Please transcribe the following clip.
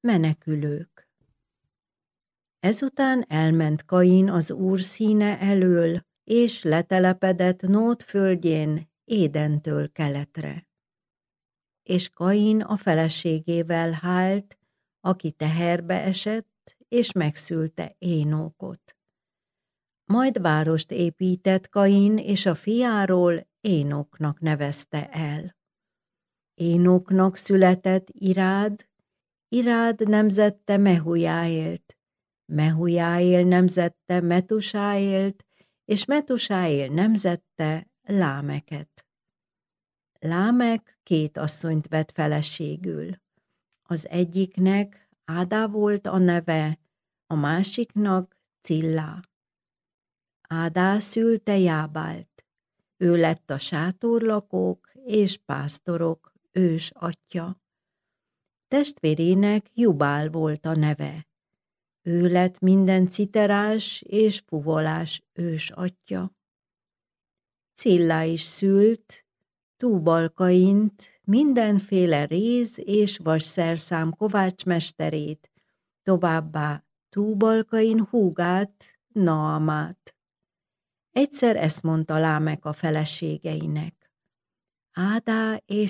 Menekülők. Ezután elment Kain az Úr színe elől, és letelepedett Nód földjén, Édentől keletre. És Kain a feleségével hált, aki teherbe esett, és megszülte Énókot. Majd várost épített Kain, és a fiáról Énoknak nevezte el. Énoknak született Irád, Irád nemzette Mehujáélt, Mehujáél nemzette Metusáélt, és Metusáél nemzette Lámeket. Lámek 2 asszonyt vett feleségül. Az egyiknek Ádá volt a neve, a másiknak Cillá. Ádá szülte Jábált. Ő lett a sátorlakók és pásztorok ős atyja. Testvérének Jubál volt a neve. Ő lett minden citerás és fuvolás ős atyja. Cillá is szült Túbal-Kaint, mindenféle réz és vasszerszám kovácsmesterét, továbbá Túbal-Kain húgát, Naamát. Egyszer ezt mondta Lámek a feleségeinek: Ádá és